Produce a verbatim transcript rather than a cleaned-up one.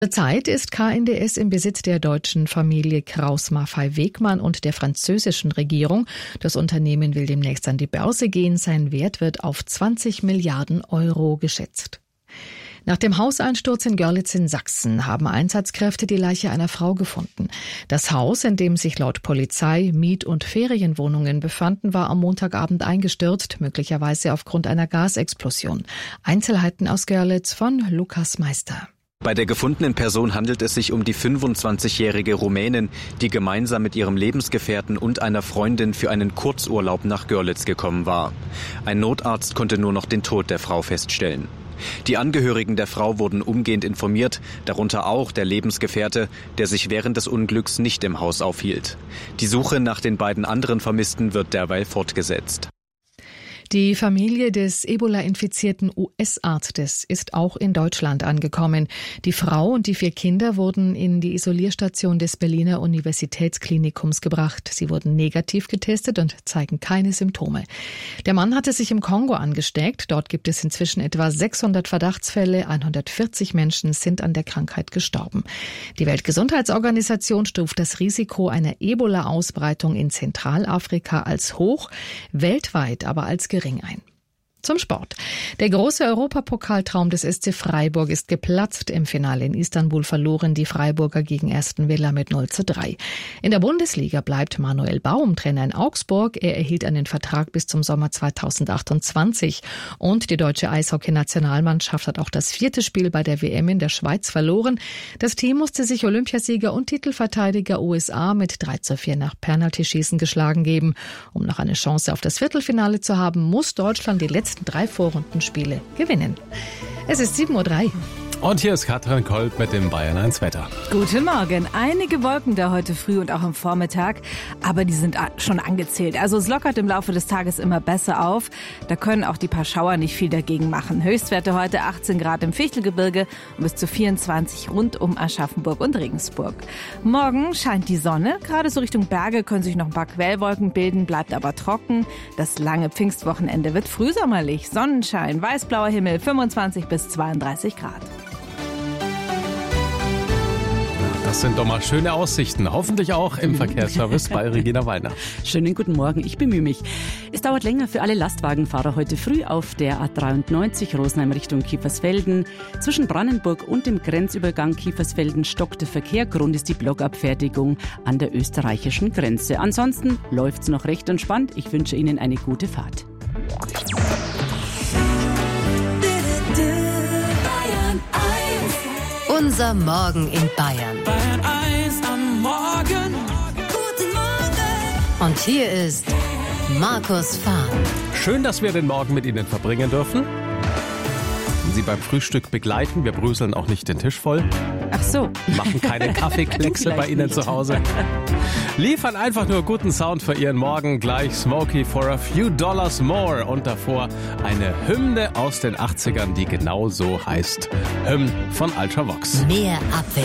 Zurzeit ist K N D S im Besitz der deutschen Familie Kraus-Maffei-Wegmann und der französischen Regierung. Das Unternehmen will demnächst an die Börse gehen. Sein Wert wird auf zwanzig Milliarden Euro geschätzt. Nach dem Hauseinsturz in Görlitz in Sachsen haben Einsatzkräfte die Leiche einer Frau gefunden. Das Haus, in dem sich laut Polizei Miet- und Ferienwohnungen befanden, war am Montagabend eingestürzt, möglicherweise aufgrund einer Gasexplosion. Einzelheiten aus Görlitz von Lukas Meister. Bei der gefundenen Person handelt es sich um die fünfundzwanzigjährige Rumänin, die gemeinsam mit ihrem Lebensgefährten und einer Freundin für einen Kurzurlaub nach Görlitz gekommen war. Ein Notarzt konnte nur noch den Tod der Frau feststellen. Die Angehörigen der Frau wurden umgehend informiert, darunter auch der Lebensgefährte, der sich während des Unglücks nicht im Haus aufhielt. Die Suche nach den beiden anderen Vermissten wird derweil fortgesetzt. Die Familie des Ebola-infizierten U S-Arztes ist auch in Deutschland angekommen. Die Frau und die vier Kinder wurden in die Isolierstation des Berliner Universitätsklinikums gebracht. Sie wurden negativ getestet und zeigen keine Symptome. Der Mann hatte sich im Kongo angesteckt. Dort gibt es inzwischen etwa sechshundert Verdachtsfälle. hundertvierzig Menschen sind an der Krankheit gestorben. Die Weltgesundheitsorganisation stuft das Risiko einer Ebola-Ausbreitung in Zentralafrika als hoch, weltweit aber als gering ein. Zum Sport. Der große Europapokaltraum des S C Freiburg ist geplatzt. Im Finale in Istanbul verloren die Freiburger gegen Aston Villa mit null zu drei. In der Bundesliga bleibt Manuel Baum Trainer in Augsburg. Er erhielt einen Vertrag bis zum Sommer zweitausendachtundzwanzig. Und die deutsche Eishockey-Nationalmannschaft hat auch das vierte Spiel bei der W M in der Schweiz verloren. Das Team musste sich Olympiasieger und Titelverteidiger U S A mit drei zu vier nach Penaltyschießen geschlagen geben. Um noch eine Chance auf das Viertelfinale zu haben, muss Deutschland die letzten drei Vorrundenspiele gewinnen. Es ist sieben Uhr drei. Und hier ist Katrin Kolb mit dem Bayern eins Wetter. Guten Morgen. Einige Wolken da heute früh und auch am Vormittag, aber die sind schon angezählt. Also es lockert im Laufe des Tages immer besser auf. Da können auch die paar Schauer nicht viel dagegen machen. Höchstwerte heute achtzehn Grad im Fichtelgebirge und bis zu vierundzwanzig rund um Aschaffenburg und Regensburg. Morgen scheint die Sonne. Gerade so Richtung Berge können sich noch ein paar Quellwolken bilden, bleibt aber trocken. Das lange Pfingstwochenende wird frühsommerlich. Sonnenschein, weißblauer Himmel, fünfundzwanzig bis zweiunddreißig Grad. Das sind doch mal schöne Aussichten. Hoffentlich auch im Verkehrsservice bei Regina Wallner. Schönen guten Morgen, ich bemühe mich. Es dauert länger für alle Lastwagenfahrer heute früh auf der A dreiundneunzig Rosenheim Richtung Kiefersfelden. Zwischen Brandenburg und dem Grenzübergang Kiefersfelden stockt der Verkehr. Grund ist die Blockabfertigung an der österreichischen Grenze. Ansonsten läuft's noch recht entspannt. Ich wünsche Ihnen eine gute Fahrt. Unser Morgen in Bayern. Bayern eins am Morgen. Guten Morgen. Und hier ist Markus Fahr. Schön, dass wir den Morgen mit Ihnen verbringen dürfen. Sie beim Frühstück begleiten. Wir bröseln auch nicht den Tisch voll. Ach so. Machen keine Kaffeekleckse bei Ihnen nicht. zu Hause. Liefern einfach nur guten Sound für Ihren Morgen. Gleich Smokey for a few dollars more. Und davor eine Hymne aus den achtzigern, die genau so heißt. Hymn von Ultravox. Mehr Abwechslung.